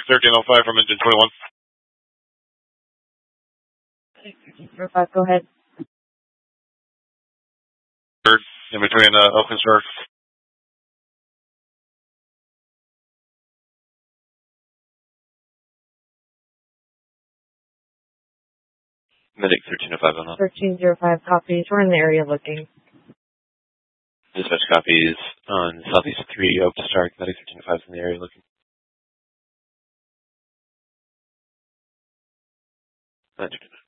1305 from engine 21. 1305, go ahead. Third, in between Oak and Stark. Medic 1305 on that. 1305 copies. We're in the area looking. Dispatch copies on Southeast 3 Oak to Stark. Medic 1305 in the area looking. Medic